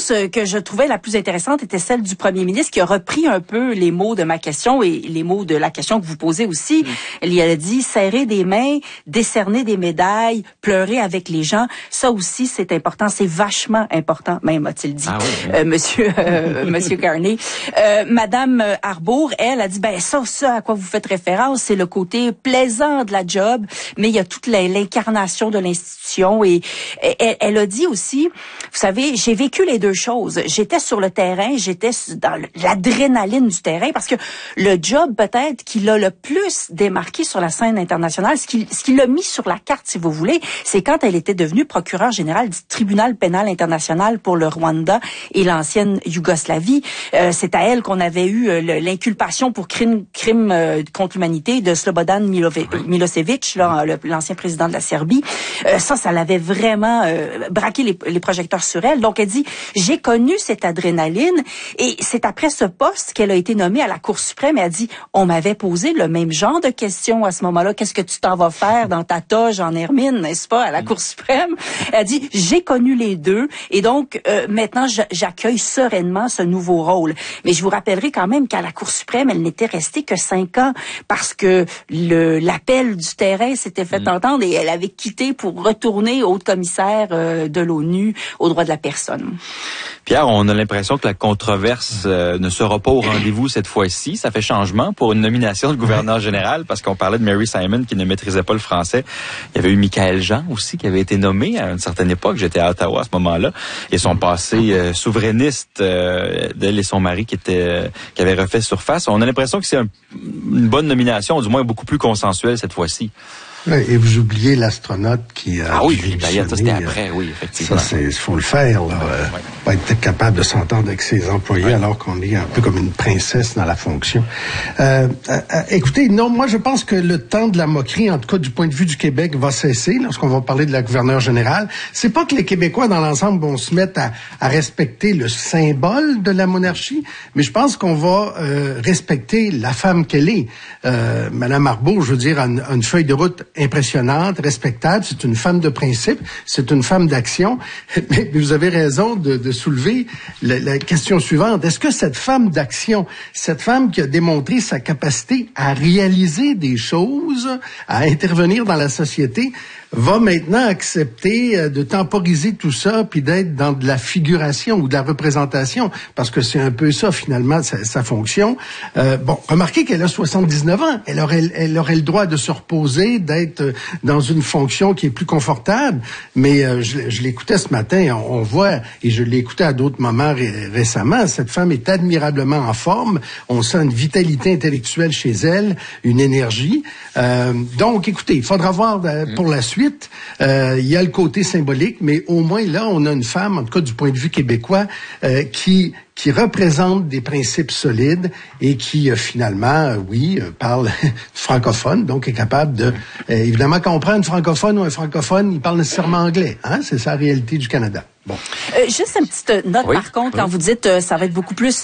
réponse que je trouvais la plus intéressante était celle du premier ministre qui a repris un peu les mots de ma question et les mots de la question que vous posez aussi. Il a dit serrer des mains, décerner des médailles, pleurer avec les gens. Ça aussi, c'est important. C'est vachement important, même a-t-il dit, Monsieur Carney. Madame Arbour, elle a dit, ça à quoi vous faites référence, c'est le côté plaisant de la job, mais il y a toute l'incarnation de l'institution. Et elle a dit aussi, vous savez, j'ai vécu les deux choses. J'étais sur le terrain, j'étais dans l'adrénaline du terrain, parce que le job peut-être qui l'a le plus démarqué sur la scène internationale, ce qui l'a mis sur la carte, si vous voulez, c'est quand elle était devenue procureure générale du tribunal pénal international pour le Rwanda et l'ancienne Yougoslavie. C'est à elle qu'on avait eu l'inculpation pour crime contre l'humanité de Slobodan Milosevic, l'ancien président de la Serbie. Ça l'avait vraiment braqué les projecteurs sur elle. Donc elle dit, j'ai connu cette adrénaline, et c'est après ce poste qu'elle a été nommée à la Cour suprême. Elle a dit, on m'avait posé le même genre de questions à ce moment-là. Qu'est-ce que tu t'en vas faire dans ta toge en hermine, n'est-ce pas, à la Cour suprême? Elle a dit, j'ai connu les deux, et donc maintenant j'accueille sereinement ce nouveau rôle. Mais je vous rappellerai quand même qu'à la Cour suprême, elle n'était restée que 5 ans parce que l'appel du terrain s'était fait entendre et elle avait quitté pour retourner haute commissaire de l'ONU aux droits de la personne. Pierre, on a l'impression que la controverse ne sera pas au rendez-vous cette fois-ci. Ça fait changement pour une nomination de gouverneur général, parce qu'on parlait de Mary Simon qui ne maîtrisait pas le français. Il y avait eu Michaël Jean aussi qui avait été nommé à une certaine époque. J'étais à Ottawa à ce moment-là. Et son passé souverainiste d'elle et son mari qui avait refait surface. On a l'impression que c'est une bonne nomination, ou du moins beaucoup plus consensuelle cette fois-ci. Et vous oubliez l'astronaute qui a... Ah oui, d'ailleurs, ça c'était après, oui, effectivement. Ça, il faut le faire, là. Pas être capable de s'entendre avec ses employés alors qu'on est un peu comme une princesse dans la fonction. Écoutez, non, moi je pense que le temps de la moquerie, en tout cas du point de vue du Québec, va cesser lorsqu'on va parler de la gouverneure générale. C'est pas que les Québécois, dans l'ensemble, vont se mettre à respecter le symbole de la monarchie, mais je pense qu'on va respecter la femme qu'elle est. Madame Arbour, je veux dire, a une feuille de route impressionnante, respectable. C'est une femme de principe, c'est une femme d'action. Mais vous avez raison de soulever la question suivante. Est-ce que cette femme d'action, cette femme qui a démontré sa capacité à réaliser des choses, à intervenir dans la société, va maintenant accepter de temporiser tout ça puis d'être dans de la figuration ou de la représentation, parce que c'est un peu ça finalement sa fonction. Remarquez qu'elle a 79 ans. Elle aurait le droit de se reposer, d'être dans une fonction qui est plus confortable, mais je l'écoutais ce matin, on voit, et je l'ai écouté à d'autres moments récemment, cette femme est admirablement en forme, on sent une vitalité intellectuelle chez elle, une énergie. Donc écoutez, il faudra voir pour la suite. Il y a le côté symbolique, mais au moins là, on a une femme, en tout cas du point de vue québécois, qui représente des principes solides et qui finalement, parle francophone, donc est capable de... évidemment, quand on prend une francophone ou un francophone, il parle nécessairement anglais. Hein? C'est ça la réalité du Canada. Bon. Juste une petite note, par contre, quand vous dites ça va être beaucoup plus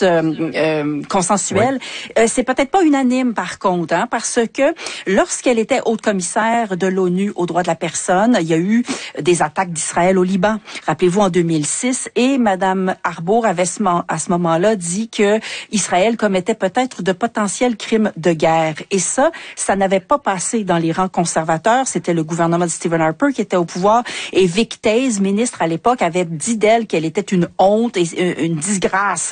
consensuel, c'est peut-être pas unanime, par contre, hein, parce que lorsqu'elle était haute commissaire de l'ONU aux droits de la personne, il y a eu des attaques d'Israël au Liban. Rappelez-vous, en 2006, et Madame Arbour avait à ce moment-là dit que Israël commettait peut-être de potentiels crimes de guerre. Et ça n'avait pas passé dans les rangs conservateurs. C'était le gouvernement de Stephen Harper qui était au pouvoir. Et Vic Taze, ministre à l'époque, avait dit d'elle qu'elle était une honte et une disgrâce.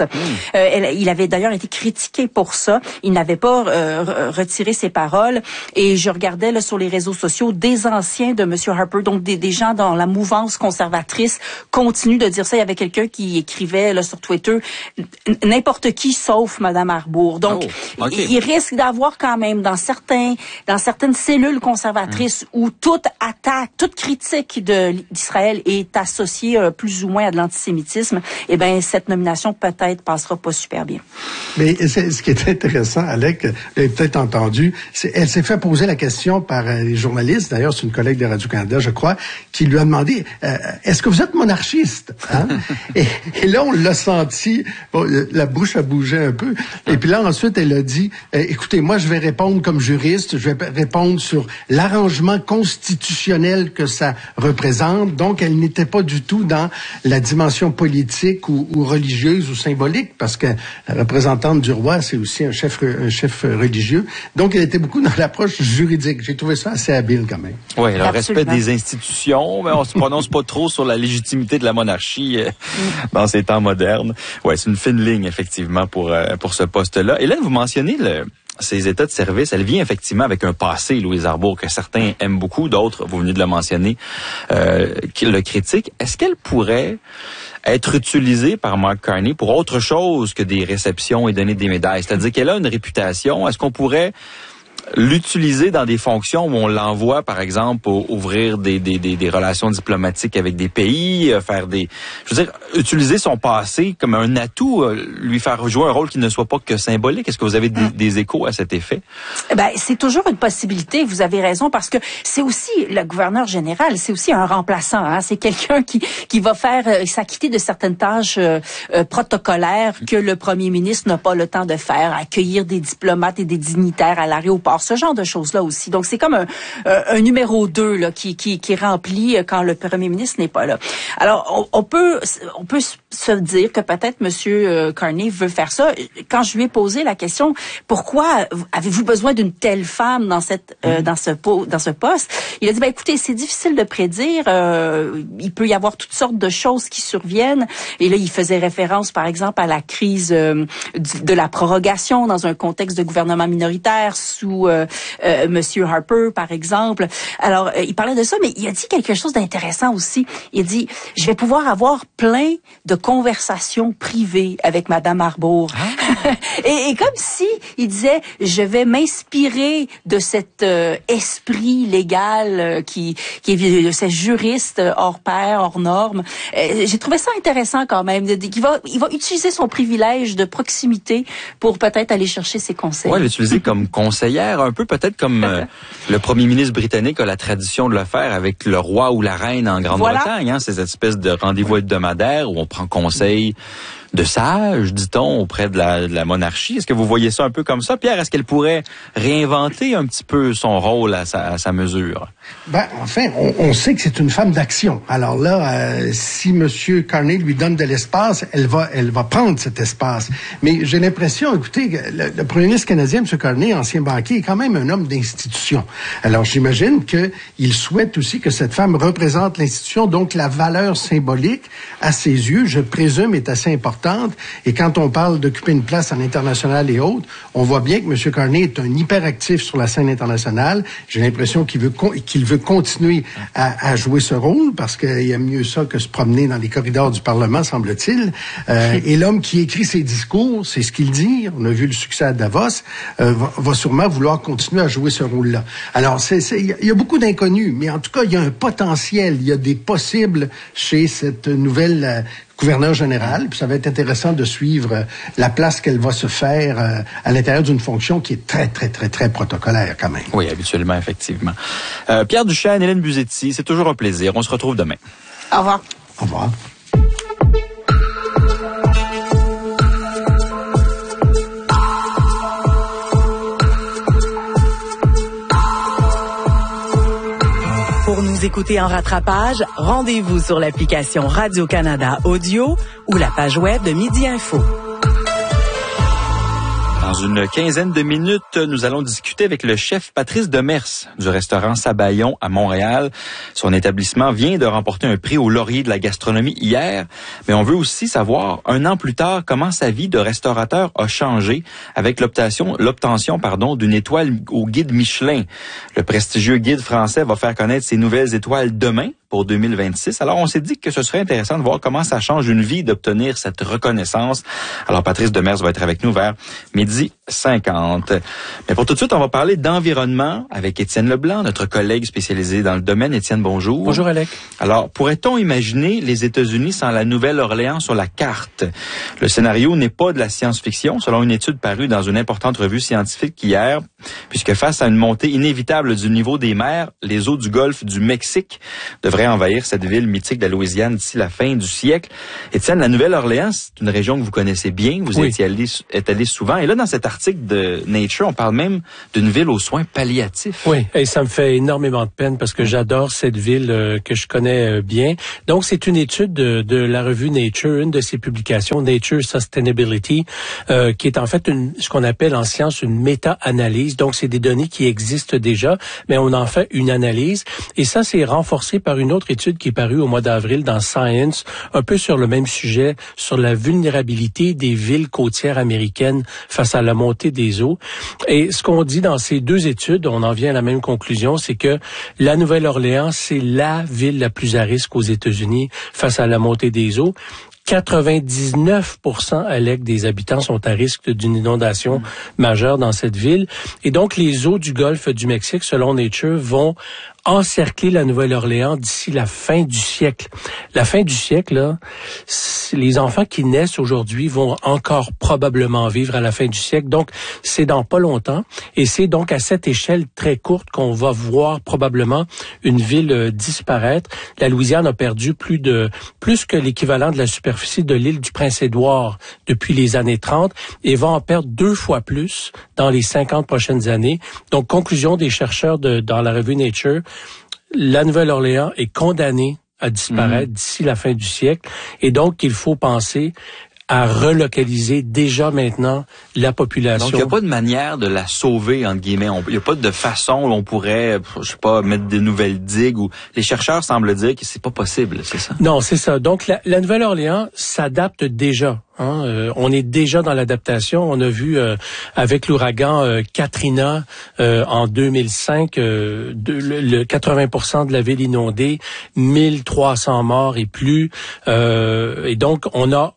Il avait d'ailleurs été critiqué pour ça. Il n'avait pas retiré ses paroles. Et je regardais là sur les réseaux sociaux des anciens de M. Harper, donc des gens dans la mouvance conservatrice, continuent de dire ça. Il y avait quelqu'un qui écrivait là sur Twitter, n'importe qui sauf Mme Arbour. Donc, il risque d'avoir quand même dans certaines cellules conservatrices où toute attaque, toute critique d'Israël est associée plus ou moins à de l'antisémitisme, eh bien, cette nomination peut-être passera pas super bien. Mais ce qui est intéressant, Alec, vous l'avez peut-être entendu, elle s'est fait poser la question par les journalistes, d'ailleurs c'est une collègue de Radio-Canada, je crois, qui lui a demandé, est-ce que vous êtes monarchiste? Hein? et là, on l'a senti, la bouche a bougé un peu, et puis là, ensuite, elle a dit, écoutez, moi, je vais répondre comme juriste, je vais répondre sur l'arrangement constitutionnel que ça représente, donc elle n'était pas du tout dans la dimension politique ou religieuse ou symbolique, parce que la représentante du roi, c'est aussi un chef religieux. Donc, elle était beaucoup dans l'approche juridique. J'ai trouvé ça assez habile quand même. Oui, le respect des institutions, mais on se prononce pas trop sur la légitimité de la monarchie dans ces temps modernes. Ouais, c'est une fine ligne, effectivement, pour ce poste-là. Hélène, vous mentionnez ces états de service, elle vient effectivement avec un passé, Louise Arbour, que certains aiment beaucoup, d'autres, vous venez de le mentionner, qui le critiquent. Est-ce qu'elle pourrait être utilisée par Mark Carney pour autre chose que des réceptions et donner des médailles? C'est-à-dire qu'elle a une réputation. Est-ce qu'on pourrait l'utiliser dans des fonctions où on l'envoie, par exemple, pour ouvrir des relations diplomatiques avec des pays, utiliser son passé comme un atout, lui faire jouer un rôle qui ne soit pas que symbolique. Est-ce que vous avez des échos à cet effet? Ben, c'est toujours une possibilité. Vous avez raison, parce que c'est aussi le gouverneur général, c'est aussi un remplaçant. Hein? C'est quelqu'un qui va faire s'acquitter de certaines tâches protocolaires que le premier ministre n'a pas le temps de faire, accueillir des diplomates et des dignitaires à l'aéroport, ce genre de choses-là aussi. Donc, c'est comme un numéro 2 là, qui est rempli quand le premier ministre n'est pas là. Alors, on peut se dire que peut-être M. Carney veut faire ça. Quand je lui ai posé la question, pourquoi avez-vous besoin d'une telle femme dans ce poste? Il a dit, écoutez, c'est difficile de prédire. Il peut y avoir toutes sortes de choses qui surviennent. Et là, il faisait référence, par exemple, à la crise de la prorogation dans un contexte de gouvernement minoritaire sous Monsieur Harper, par exemple. Alors, il parlait de ça, mais il a dit quelque chose d'intéressant aussi. Il a dit, je vais pouvoir avoir plein de conversations privées avec Madame Arbour. Ah. et comme si il disait, je vais m'inspirer de cet esprit légal qui est de ces juristes hors pair, hors norme. J'ai trouvé ça intéressant quand même. Il va utiliser son privilège de proximité pour peut-être aller chercher ses conseils. Oui, l'utiliser comme conseillère, un peu peut-être comme le premier ministre britannique a la tradition de le faire avec le roi ou la reine en Grande-Bretagne. Hein, ces espèces de rendez-vous hebdomadaires où on prend conseil de sages, dit-on, auprès de la monarchie. Est-ce que vous voyez ça un peu comme ça, Pierre? Est-ce qu'elle pourrait réinventer un petit peu son rôle à sa mesure? Enfin, on sait que c'est une femme d'action. Alors là, si M. Carney lui donne de l'espace, elle va prendre cet espace. Mais j'ai l'impression, écoutez, le premier ministre canadien, M. Carney, ancien banquier, est quand même un homme d'institution. Alors j'imagine qu'il souhaite aussi que cette femme représente l'institution, donc la valeur symbolique, à ses yeux, je présume, est assez importante. Et quand on parle d'occuper une place à l'international et autres, on voit bien que M. Carney est un hyperactif sur la scène internationale. J'ai l'impression qu'il veut continuer à jouer ce rôle, parce qu'il aime mieux ça que se promener dans les corridors du Parlement, semble-t-il. Et l'homme qui écrit ses discours, c'est ce qu'il dit, on a vu le succès à Davos, va sûrement vouloir continuer à jouer ce rôle-là. Alors, il y a beaucoup d'inconnus, mais en tout cas, il y a un potentiel, il y a des possibles chez cette nouvelle gouverneur général, puis ça va être intéressant de suivre la place qu'elle va se faire à l'intérieur d'une fonction qui est très, très, très, très protocolaire quand même. Oui, habituellement, effectivement. Pierre Duchesne, Hélène Buzetti, c'est toujours un plaisir. On se retrouve demain. Au revoir. Au revoir. Pour nous écouter en rattrapage, rendez-vous sur l'application Radio-Canada Audio ou la page web de Midi Info. Dans une quinzaine de minutes, nous allons discuter avec le chef Patrice Demers du restaurant Sabayon à Montréal. Son établissement vient de remporter un prix au laurier de la gastronomie hier, mais on veut aussi savoir, un an plus tard, comment sa vie de restaurateur a changé avec l'obtention d'une étoile au guide Michelin. Le prestigieux guide français va faire connaître ses nouvelles étoiles demain pour 2026. Alors, on s'est dit que ce serait intéressant de voir comment ça change une vie d'obtenir cette reconnaissance. Alors, Patrice Demers va être avec nous vers 12h50. Mais pour tout de suite, on va parler d'environnement avec Étienne Leblanc, notre collègue spécialisé dans le domaine. Étienne, bonjour. Bonjour, Alec. Alors, pourrait-on imaginer les États-Unis sans la Nouvelle-Orléans sur la carte? Le scénario n'est pas de la science-fiction, selon une étude parue dans une importante revue scientifique hier, puisque face à une montée inévitable du niveau des mers, les eaux du golfe du Mexique devraient envahir cette ville mythique de la Louisiane d'ici la fin du siècle. Étienne, la Nouvelle-Orléans, c'est une région que vous connaissez bien, vous êtes allé souvent. Et là, dans cet article de Nature, on parle même d'une ville aux soins palliatifs. Oui, et ça me fait énormément de peine parce que j'adore cette ville que je connais bien. Donc, c'est une étude de la revue Nature, une de ses publications, Nature Sustainability, qui est en fait ce qu'on appelle en science une méta-analyse. Donc, c'est des données qui existent déjà, mais on en fait une analyse. Et ça, c'est renforcé par une autre étude qui est parue au mois d'avril dans Science, un peu sur le même sujet, sur la vulnérabilité des villes côtières américaines face à la montée des eaux. Et ce qu'on dit dans ces deux études, on en vient à la même conclusion, c'est que la Nouvelle-Orléans, c'est la ville la plus à risque aux États-Unis face à la montée des eaux. 99% Alec des habitants sont à risque d'une inondation majeure dans cette ville. Et donc, les eaux du golfe du Mexique, selon Nature, vont encercler la Nouvelle-Orléans d'ici la fin du siècle. La fin du siècle, là, les enfants qui naissent aujourd'hui vont encore probablement vivre à la fin du siècle. Donc, c'est dans pas longtemps. Et c'est donc à cette échelle très courte qu'on va voir probablement une ville disparaître. La Louisiane a perdu plus que l'équivalent de la superficie de l'île du Prince-Édouard depuis les années 30 et va en perdre 2 fois plus dans les 50 prochaines années. Donc, conclusion des chercheurs dans la revue Nature, la Nouvelle-Orléans est condamnée à disparaître d'ici la fin du siècle. Et donc, il faut penser à relocaliser déjà maintenant la population. Donc, il n'y a pas de manière de la sauver, entre guillemets. Il n'y a pas de façon où on pourrait, je sais pas, mettre des nouvelles digues ou les chercheurs semblent dire que c'est pas possible, c'est ça? Non, c'est ça. Donc, la Nouvelle-Orléans s'adapte déjà. On est déjà dans l'adaptation. On a vu avec l'ouragan Katrina en 2005, le 80% de la ville inondée, 1300 morts et plus. Et donc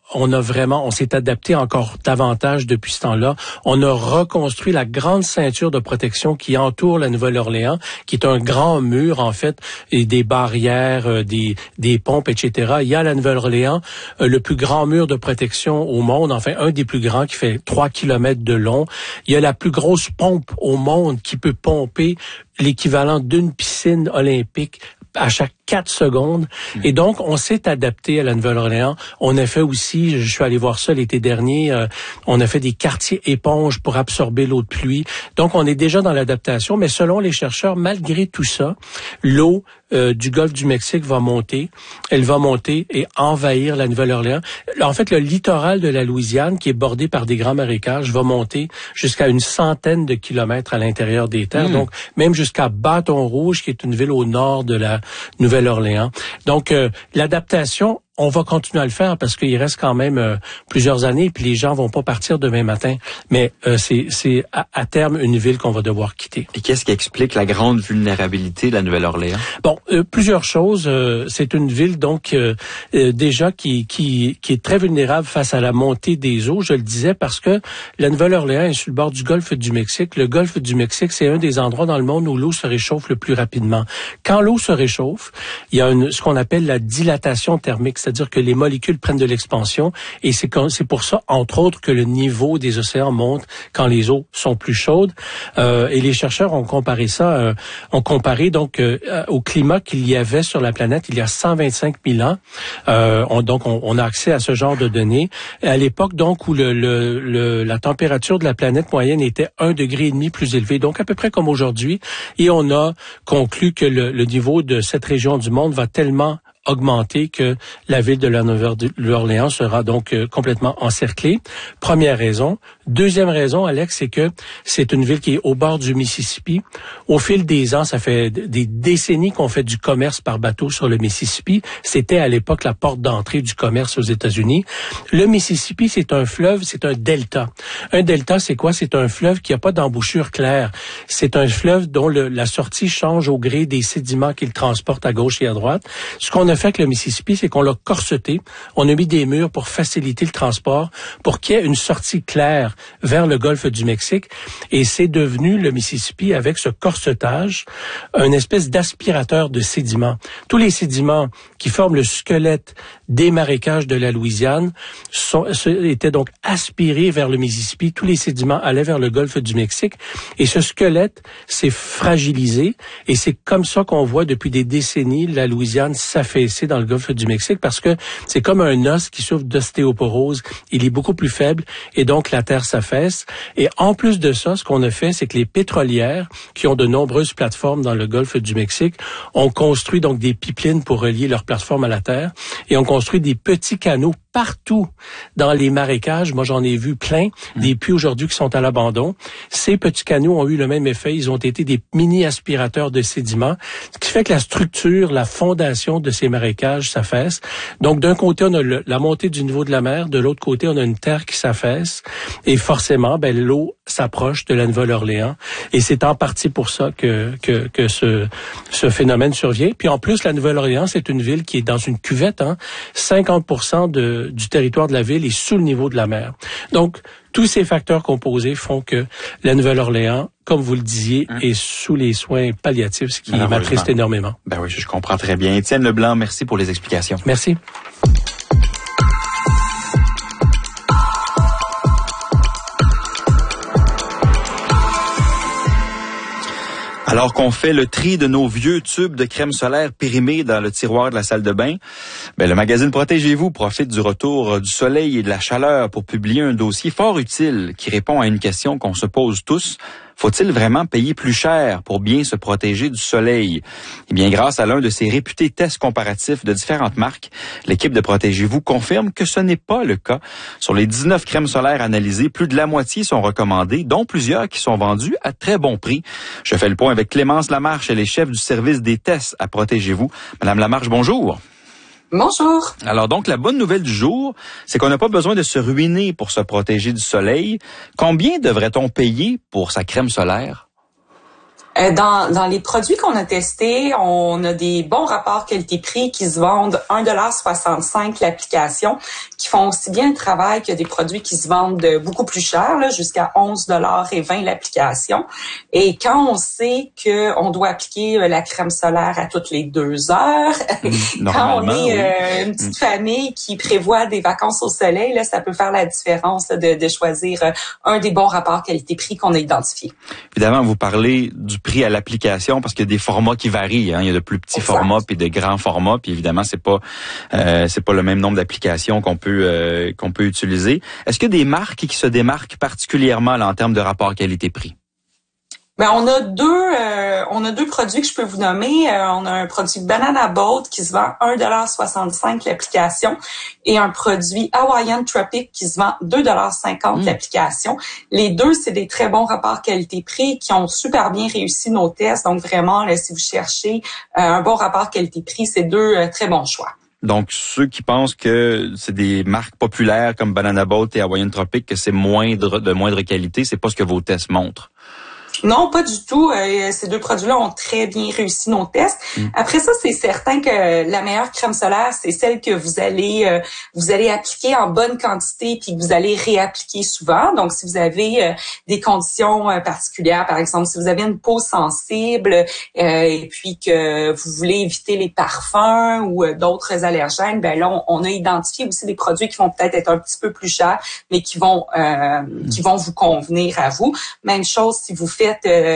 on s'est adapté encore davantage depuis ce temps-là. On a reconstruit la grande ceinture de protection qui entoure la Nouvelle-Orléans, qui est un grand mur en fait, et des barrières, des pompes, etc. Il y a à la Nouvelle-Orléans le plus grand mur de protection au monde, enfin un des plus grands qui fait 3 kilomètres de long. Il y a la plus grosse pompe au monde qui peut pomper l'équivalent d'une piscine olympique à chaque 4 secondes. Et donc, on s'est adapté à la Nouvelle-Orléans. On a fait aussi, je suis allé voir ça l'été dernier, on a fait des quartiers éponges pour absorber l'eau de pluie. Donc, on est déjà dans l'adaptation, mais selon les chercheurs, malgré tout ça, l'eau du golfe du Mexique va monter. Elle va monter et envahir la Nouvelle-Orléans. En fait, le littoral de la Louisiane, qui est bordé par des grands marécages, va monter jusqu'à 100 de kilomètres à l'intérieur des terres. Donc, même jusqu'à Bâton-Rouge, qui est une ville au nord de la Nouvelle-Orléans. Donc, l'adaptation, on va continuer à le faire parce qu'il reste quand même plusieurs années puis les gens vont pas partir demain matin. Mais c'est à terme une ville qu'on va devoir quitter. Et qu'est-ce qui explique la grande vulnérabilité de la Nouvelle-Orléans? Bon, plusieurs choses. C'est une ville donc déjà qui est très vulnérable face à la montée des eaux. Je le disais parce que la Nouvelle-Orléans est sur le bord du golfe du Mexique. Le golfe du Mexique, c'est un des endroits dans le monde où l'eau se réchauffe le plus rapidement. Quand l'eau se réchauffe, il y a ce qu'on appelle la dilatation thermique. C'est-à-dire que les molécules prennent de l'expansion et c'est pour ça, entre autres, que le niveau des océans monte quand les eaux sont plus chaudes. Et les chercheurs ont comparé ça, donc au climat qu'il y avait sur la planète il y a 125 000 ans. On a accès à ce genre de données. À l'époque, donc, où la température de la planète moyenne était 1,5 degré plus élevée, donc à peu près comme aujourd'hui. Et on a conclu que le niveau de cette région du monde va tellement augmenter que la ville de la Nouvelle-Orléans sera donc complètement encerclée. Première raison. Deuxième raison, Alex, c'est que c'est une ville qui est au bord du Mississippi. Au fil des ans, ça fait des décennies qu'on fait du commerce par bateau sur le Mississippi. C'était à l'époque la porte d'entrée du commerce aux États-Unis. Le Mississippi, c'est un fleuve, c'est un delta. Un delta, c'est quoi? C'est un fleuve qui n'a pas d'embouchure claire. C'est un fleuve dont la sortie change au gré des sédiments qu'il transporte à gauche et à droite. Ce qu'on a fait avec le Mississippi, c'est qu'on l'a corseté. On a mis des murs pour faciliter le transport, pour qu'il y ait une sortie claire vers le golfe du Mexique. Et c'est devenu, le Mississippi, avec ce corsetage, une espèce d'aspirateur de sédiments. Tous les sédiments qui forment le squelette des marécages de la Louisiane étaient donc aspirés vers le Mississippi. Tous les sédiments allaient vers le golfe du Mexique. Et ce squelette s'est fragilisé. Et c'est comme ça qu'on voit depuis des décennies la Louisiane s'affaiblir affaissé dans le golfe du Mexique parce que c'est comme un os qui souffre d'ostéoporose. Il est beaucoup plus faible et donc la terre s'affaisse. Et en plus de ça, ce qu'on a fait, c'est que les pétrolières, qui ont de nombreuses plateformes dans le golfe du Mexique, ont construit donc des pipelines pour relier leurs plateformes à la terre et ont construit des petits canaux partout dans les marécages. Moi, j'en ai vu plein, des puits aujourd'hui qui sont à l'abandon. Ces petits canaux ont eu le même effet. Ils ont été des mini-aspirateurs de sédiments, ce qui fait que la structure, la fondation de ces marécages s'affaisse. Donc, d'un côté, on a la montée du niveau de la mer. De l'autre côté, on a une terre qui s'affaisse. Et forcément, l'eau s'approche de la Nouvelle-Orléans. Et c'est en partie pour ça que ce phénomène survient. Puis en plus, la Nouvelle-Orléans, c'est une ville qui est dans une cuvette. 50% du territoire de la ville est sous le niveau de la mer. Donc, tous ces facteurs composés font que la Nouvelle-Orléans, comme vous le disiez, est sous les soins palliatifs, ce qui m'attriste énormément. Ben oui, je comprends très bien. Étienne Leblanc, merci pour les explications. Merci. Alors qu'on fait le tri de nos vieux tubes de crème solaire périmés dans le tiroir de la salle de bain, le magazine Protégez-vous profite du retour du soleil et de la chaleur pour publier un dossier fort utile qui répond à une question qu'on se pose tous. Faut-il vraiment payer plus cher pour bien se protéger du soleil? Eh bien, grâce à l'un de ces réputés tests comparatifs de différentes marques, l'équipe de Protégez-vous confirme que ce n'est pas le cas. Sur les 19 crèmes solaires analysées, plus de la moitié sont recommandées, dont plusieurs qui sont vendues à très bon prix. Je fais le point avec Clémence Lamarche, elle est chef du service des tests à Protégez-vous. Madame Lamarche, bonjour. Bonjour. Alors donc, la bonne nouvelle du jour, c'est qu'on n'a pas besoin de se ruiner pour se protéger du soleil. Combien devrait-on payer pour sa crème solaire? Dans les produits qu'on a testés, on a des bons rapports qualité-prix qui se vendent 1,65 $ l'application, qui font aussi bien le travail que des produits qui se vendent beaucoup plus cher, jusqu'à 11,20 $ l'application. Et quand on sait qu'on doit appliquer la crème solaire à toutes les 2 heures, quand on est une petite famille qui prévoit des vacances au soleil, là, ça peut faire la différence de choisir un des bons rapports qualité-prix qu'on a identifié. Évidemment, vous parlez du prix à l'application parce qu'il y a des formats qui varient. Il y a de plus petits formats puis de grands formats. Puis évidemment, c'est pas le même nombre d'applications qu'on peut utiliser. Est-ce qu'il y a des marques qui se démarquent particulièrement là, en termes de rapport qualité-prix? On a deux produits que je peux vous nommer. On a un produit Banana Boat qui se vend 1,65 $ l'application et un produit Hawaiian Tropic qui se vend 2,50 $ l'application. Les deux, c'est des très bons rapports qualité-prix qui ont super bien réussi nos tests. Donc vraiment, là, si vous cherchez un bon rapport qualité-prix, c'est deux très bons choix. Donc, ceux qui pensent que c'est des marques populaires comme Banana Boat et Hawaiian Tropic, que c'est de moindre qualité, c'est pas ce que vos tests montrent. Non, pas du tout. Ces deux produits-là ont très bien réussi nos tests. Après ça, c'est certain que la meilleure crème solaire, c'est celle que vous allez appliquer en bonne quantité puis que vous allez réappliquer souvent. Donc, si vous avez des conditions particulières, par exemple, si vous avez une peau sensible et puis que vous voulez éviter les parfums ou d'autres allergènes, là, on a identifié aussi des produits qui vont peut-être être un petit peu plus chers, mais qui vont vous convenir à vous. Même chose si vous faites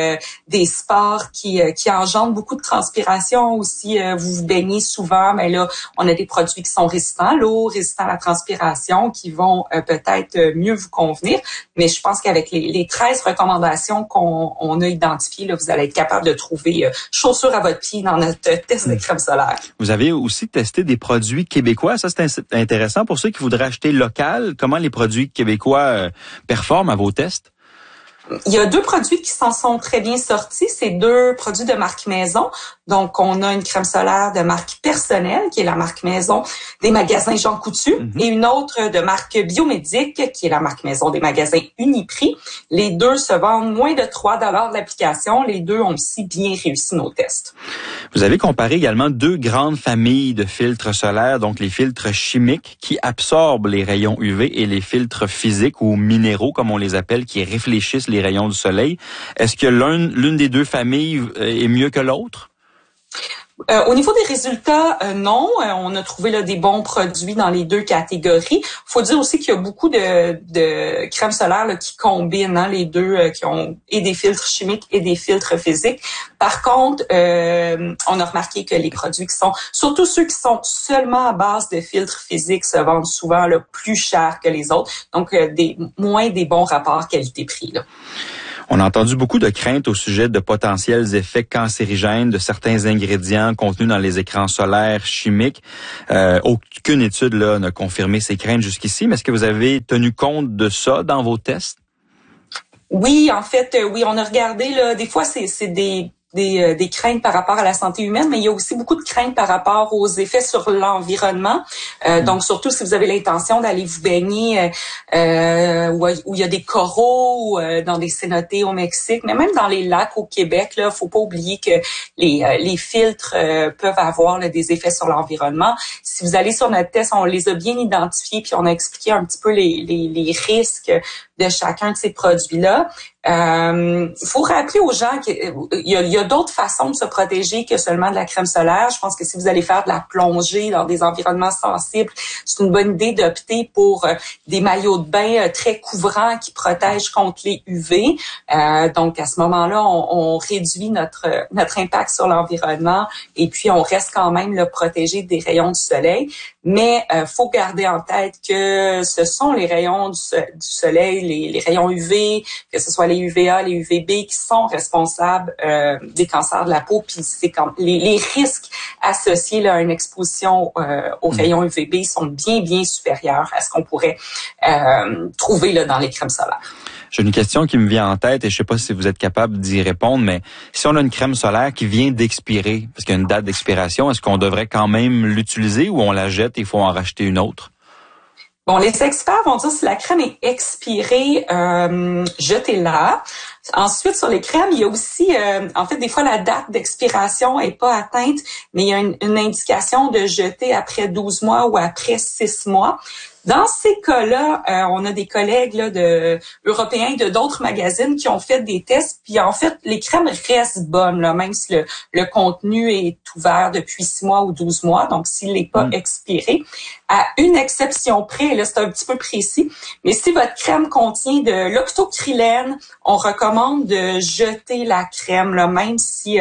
des sports qui engendrent beaucoup de transpiration aussi, vous vous baignez souvent, mais là, on a des produits qui sont résistants à l'eau, résistants à la transpiration, qui vont peut-être mieux vous convenir. Mais je pense qu'avec les 13 recommandations qu'on a identifiées, là, vous allez être capable de trouver chaussures à votre pied dans notre test de crème solaire. Vous avez aussi testé des produits québécois. Ça, c'est intéressant pour ceux qui voudraient acheter local. Comment les produits québécois performent à vos tests? Il y a deux produits qui s'en sont très bien sortis. C'est deux produits de marque maison. Donc, on a une crème solaire de marque personnelle, qui est la marque maison des magasins Jean Coutu, et une autre de marque Biomédique, qui est la marque maison des magasins Uniprix. Les deux se vendent moins de 3 $ de l'application. Les deux ont aussi bien réussi nos tests. Vous avez comparé également deux grandes familles de filtres solaires, donc les filtres chimiques qui absorbent les rayons UV et les filtres physiques ou minéraux, comme on les appelle, qui réfléchissent les rayons du soleil. Est-ce que l'une des deux familles est mieux que l'autre? Au niveau des résultats, non. On a trouvé là des bons produits dans les deux catégories. Faut dire aussi qu'il y a beaucoup de crèmes solaires là, qui combinent les deux, qui ont et des filtres chimiques et des filtres physiques. Par contre, on a remarqué que les produits qui sont, surtout ceux qui sont seulement à base de filtres physiques, se vendent souvent là, plus cher que les autres. Donc, moins des bons rapports qualité-prix. Là. On a entendu beaucoup de craintes au sujet de potentiels effets cancérigènes de certains ingrédients contenus dans les écrans solaires chimiques. Aucune étude là n'a confirmé ces craintes jusqu'ici, mais est-ce que vous avez tenu compte de ça dans vos tests? Oui, en fait, oui, on a regardé là. Des fois, c'est des craintes par rapport à la santé humaine, mais il y a aussi beaucoup de craintes par rapport aux effets sur l'environnement. Donc, surtout si vous avez l'intention d'aller vous baigner où il y a des coraux, dans des cénotes au Mexique, mais même dans les lacs au Québec, là, faut pas oublier que les filtres peuvent avoir là, des effets sur l'environnement. Si vous allez sur notre test, on les a bien identifiés, puis on a expliqué un petit peu les risques de chacun de ces produits-là. Faut rappeler aux gens qu'il y a d'autres façons de se protéger que seulement de la crème solaire. Je pense que si vous allez faire de la plongée dans des environnements sensibles, c'est une bonne idée d'opter pour des maillots de bain très couvrants qui protègent contre les UV. Donc à ce moment-là, on réduit notre impact sur l'environnement et puis on reste quand même là, protégé des rayons du soleil. Mais faut garder en tête que ce sont les rayons du soleil, les rayons UV, que ce soit les UVA, les UVB qui sont responsables des cancers de la peau. Puis c'est comme les risques associés là, à une exposition aux rayons UVB sont bien supérieurs à ce qu'on pourrait trouver là, dans les crèmes solaires. J'ai une question qui me vient en tête et je sais pas si vous êtes capable d'y répondre, mais si on a une crème solaire qui vient d'expirer, parce qu'il y a une date d'expiration, est-ce qu'on devrait quand même l'utiliser ou on la jette et il faut en racheter une autre? Bon, les experts vont dire si la crème est expirée, jetez-la. Ensuite, sur les crèmes, il y a aussi, en fait, des fois, la date d'expiration est pas atteinte, mais il y a une indication de jeter après 12 mois ou après 6 mois. Dans ces cas-là, on a des collègues là, européens de d'autres magazines qui ont fait des tests, puis en fait, les crèmes restent bonnes, là, même si le contenu est ouvert depuis 6 mois ou 12 mois, donc s'il n'est pas expiré. À une exception près, là, c'est un petit peu précis, mais si votre crème contient de l'octocrylène, on recommande de jeter la crème, là, même si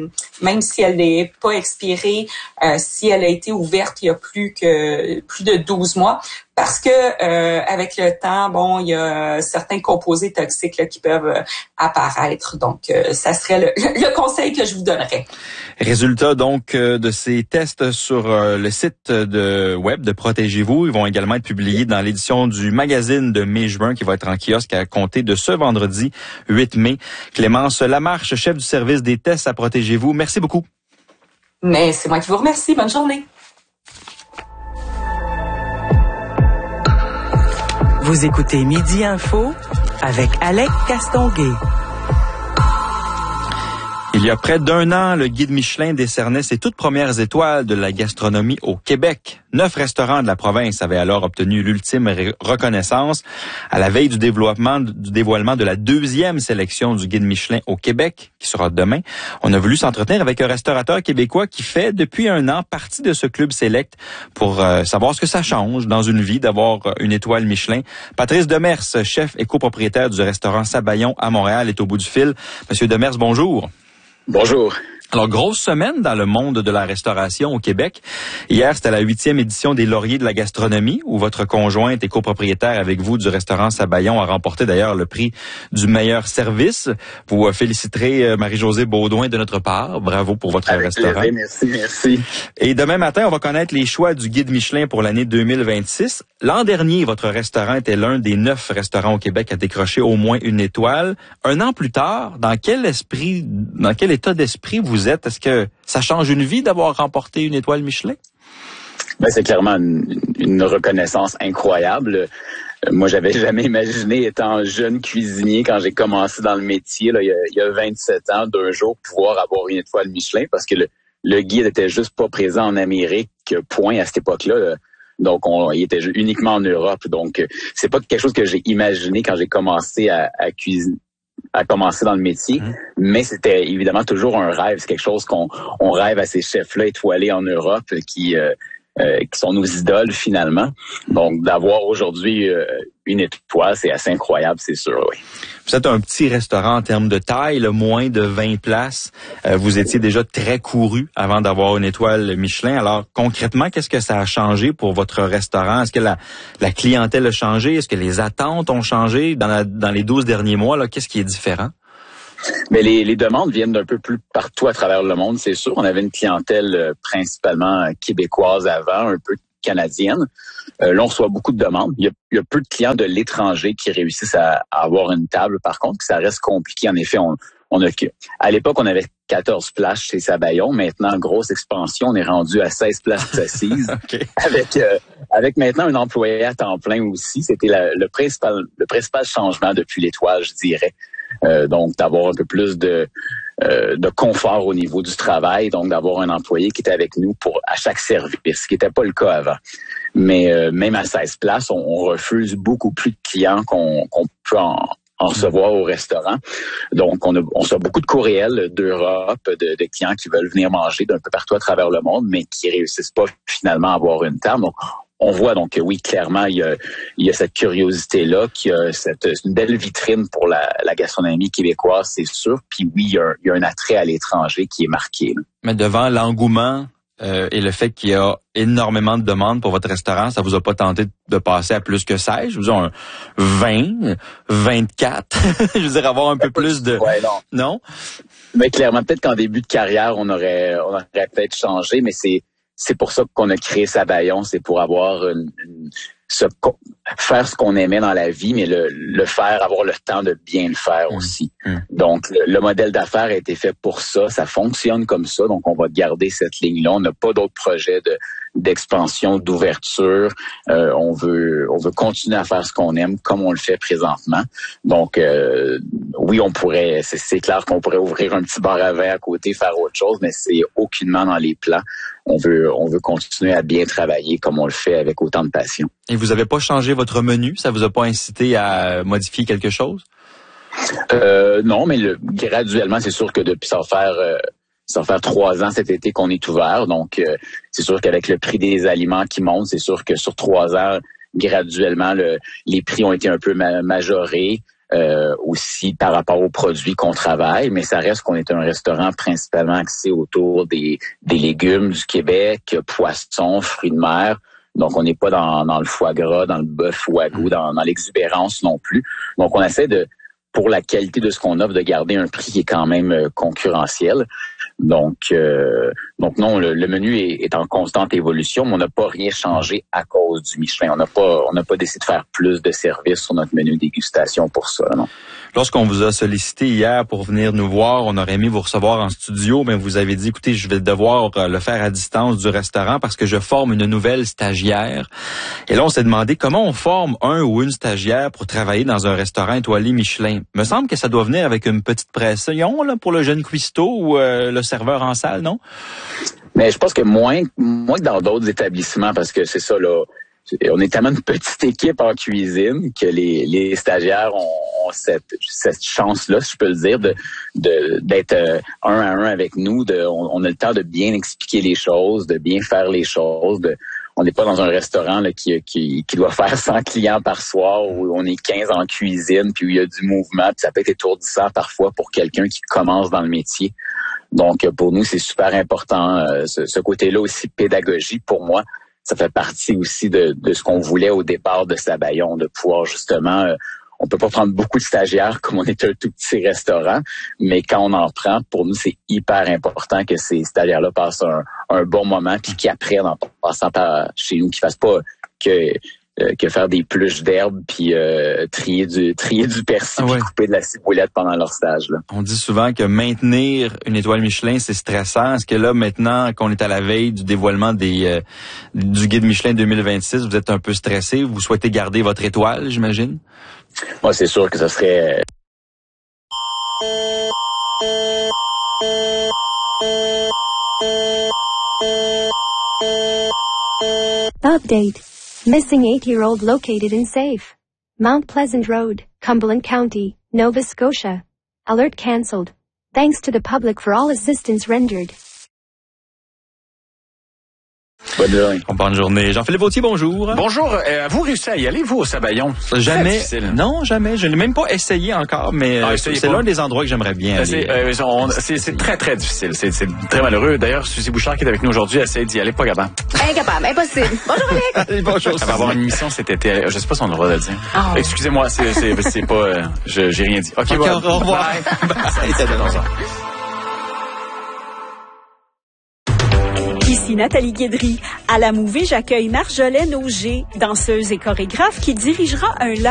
elle n'est pas expirée, si elle a été ouverte il y a plus de 12 mois. Parce que avec le temps, bon, il y a certains composés toxiques là, qui peuvent apparaître. Donc, ça serait le conseil que je vous donnerais. Résultat donc de ces tests sur le site web de Protégez-vous. Ils vont également être publiés dans l'édition du magazine de mai-juin qui va être en kiosque à compter de ce vendredi 8 mai. Clémence Lamarche, chef du service des tests à Protégez-vous. Merci beaucoup. Mais c'est moi qui vous remercie. Bonne journée. Vous écoutez Midi Info avec Alec Castonguay. Il y a près d'1 an, le guide Michelin décernait ses toutes premières étoiles de la gastronomie au Québec. 9 restaurants de la province avaient alors obtenu l'ultime reconnaissance. À la veille du dévoilement de la 2e sélection du guide Michelin au Québec, qui sera demain, on a voulu s'entretenir avec un restaurateur québécois qui fait depuis 1 an partie de ce club select pour savoir ce que ça change dans une vie d'avoir une étoile Michelin. Patrice Demers, chef et copropriétaire du restaurant Sabayon à Montréal, est au bout du fil. Monsieur Demers, bonjour. Bonjour. Alors, grosse semaine dans le monde de la restauration au Québec. Hier, c'était la 8e édition des Lauriers de la gastronomie, où votre conjointe et copropriétaire avec vous du restaurant Sabayon a remporté d'ailleurs le prix du meilleur service. Vous féliciterez Marie-Josée Baudouin de notre part. Bravo pour votre restaurant. Merci. Et demain matin, on va connaître les choix du guide Michelin pour l'année 2026. L'an dernier, votre restaurant était l'un des 9 restaurants au Québec à décrocher au moins une étoile. 1 an plus tard, dans quel état d'esprit vous êtes? Est-ce que ça change une vie d'avoir remporté une étoile Michelin? Ben, c'est clairement une reconnaissance incroyable. Moi, j'avais jamais imaginé, étant jeune cuisinier, quand j'ai commencé dans le métier, là, il y a 27 ans, d'un jour, pouvoir avoir une étoile Michelin, parce que le guide était juste pas présent en Amérique, point, à cette époque-là. Donc, il était uniquement en Europe. Donc, c'est pas quelque chose que j'ai imaginé quand j'ai commencé à cuisiner. à commencer dans le métier, mais c'était évidemment toujours un rêve. C'est quelque chose qu'on rêve à ces chefs-là étoilés en Europe qui sont nos idoles finalement. Donc d'avoir aujourd'hui une étoile, c'est assez incroyable, c'est sûr, oui. Vous êtes un petit restaurant en termes de taille, là, moins de 20 places. Vous étiez déjà très couru avant d'avoir une étoile Michelin. Alors, concrètement, qu'est-ce que ça a changé pour votre restaurant? Est-ce que la clientèle a changé? Est-ce que les attentes ont changé dans les 12 derniers mois? Là, qu'est-ce qui est différent? Mais les demandes viennent d'un peu plus partout à travers le monde, c'est sûr. On avait une clientèle principalement québécoise avant, un peu canadienne. Là, on reçoit beaucoup de demandes. Il y a peu de clients de l'étranger qui réussissent à avoir une table. Par contre, ça reste compliqué. En effet, à l'époque, on avait 14 places chez Sabayon. Maintenant, grosse expansion, on est rendu à 16 places assises. Okay. Avec maintenant un employé à temps plein aussi. C'était le principal changement depuis l'étoile, je dirais. Donc, d'avoir un peu plus de confort au niveau du travail, donc d'avoir un employé qui était avec nous à chaque service, ce qui n'était pas le cas avant. Mais même à 16 places, on refuse beaucoup plus de clients qu'on peut en recevoir au restaurant. Donc, on reçoit beaucoup de courriels d'Europe, de clients qui veulent venir manger d'un peu partout à travers le monde, mais qui réussissent pas finalement à avoir une table. Donc, on voit donc que oui, clairement, il y a cette curiosité-là, qu'il y a une belle vitrine pour la gastronomie québécoise, c'est sûr. Puis oui, il y a un attrait à l'étranger qui est marqué. Là. Mais devant l'engouement et le fait qu'il y a énormément de demandes pour votre restaurant, ça vous a pas tenté de passer à plus que 16? Je veux dire, 20, 24? Je veux dire, avoir un peu plus de... Ouais, non? Mais clairement, peut-être qu'en début de carrière, on aurait peut-être changé, mais c'est pour ça qu'on a créé Sabayon, c'est pour avoir faire ce qu'on aimait dans la vie, mais le faire, avoir le temps de bien le faire aussi. Donc, le modèle d'affaires a été fait pour ça. Ça fonctionne comme ça. Donc, on va garder cette ligne-là. On n'a pas d'autres projets d'expansion, d'ouverture. On veut continuer à faire ce qu'on aime comme on le fait présentement. Donc, oui, c'est clair qu'on pourrait ouvrir un petit bar à vin à côté, faire autre chose, mais c'est aucunement dans les plans. On veut continuer à bien travailler comme on le fait avec autant de passion. Et vous avez pas changé votre menu? Ça vous a pas incité à modifier quelque chose? Non, mais graduellement, c'est sûr que depuis ça va faire 3 ans cet été qu'on est ouvert. Donc, c'est sûr qu'avec le prix des aliments qui monte, c'est sûr que sur 3 ans, graduellement, les prix ont été un peu majorés. Aussi par rapport aux produits qu'on travaille, mais ça reste qu'on est un restaurant principalement axé autour des légumes du Québec, poissons, fruits de mer. Donc, on n'est pas dans le foie gras, dans le bœuf wagyu, dans l'exubérance non plus. Donc, on essaie pour la qualité de ce qu'on offre, de garder un prix qui est quand même concurrentiel. Donc non, le menu est en constante évolution, mais on n'a pas rien changé à cause du Michelin. On n'a pas décidé de faire plus de services sur notre menu dégustation pour ça, non. Lorsqu'on vous a sollicité hier pour venir nous voir, on aurait aimé vous recevoir en studio, mais vous avez dit, écoutez, je vais devoir le faire à distance du restaurant parce que je forme une nouvelle stagiaire. Et là, on s'est demandé comment on forme un ou une stagiaire pour travailler dans un restaurant étoilé Michelin. Me semble que ça doit venir avec une petite pression là, pour le jeune cuistot ou le serveur en salle, non? Mais je pense que moins que dans d'autres établissements, parce que c'est ça, là. On est tellement une petite équipe en cuisine que les stagiaires ont cette chance-là, si je peux le dire, d'être un à un avec nous. On a le temps de bien expliquer les choses, de bien faire les choses. On n'est pas dans un restaurant là, qui doit faire 100 clients par soir, où on est 15 en cuisine, puis où il y a du mouvement. Puis ça peut être étourdissant parfois pour quelqu'un qui commence dans le métier. Donc, pour nous, c'est super important. Ce côté-là aussi, pédagogie, pour moi, ça fait partie aussi de ce qu'on voulait au départ de Sabayon, de pouvoir justement... on peut pas prendre beaucoup de stagiaires comme on est un tout petit restaurant, mais quand on en prend, pour nous, c'est hyper important que ces stagiaires-là passent un bon moment, puis qu'ils apprennent en passant par chez nous, qu'ils fassent pas que faire des pluches d'herbe puis trier du persil puis couper de la ciboulette pendant leur stage là. On dit souvent que maintenir une étoile Michelin, c'est stressant. Est-ce que là, maintenant qu'on est à la veille du dévoilement du guide Michelin 2026, vous êtes un peu stressé? Vous souhaitez garder votre étoile, j'imagine? Moi, c'est sûr que ça serait... Update. Missing 8-year-old located in safe. Mount Pleasant Road, Cumberland County, Nova Scotia. Alert cancelled. Thanks to the public for all assistance rendered. Bonne journée. Bonne journée. Jean-Philippe Vautier, bonjour. Bonjour. Avez-vous réussi à y aller, vous, au Sabayon? Jamais. Non, jamais. Je n'ai même pas essayé encore, mais c'est l'un des endroits que j'aimerais bien aller. C'est très, très difficile. C'est très malheureux. D'ailleurs, Suzy Bouchard, qui est avec nous aujourd'hui, essaie d'y aller, pas capable. Incapable, impossible. Bonjour, Alex. Bonjour. Elle va avoir une émission cet été. Je sais pas si on a le droit de le dire. Oh. Excusez-moi, c'est pas... j'ai rien dit. OK, au revoir. Ici Nathalie Guédry. À la Mouvée, j'accueille Marjolaine Auger, danseuse et chorégraphe qui dirigera un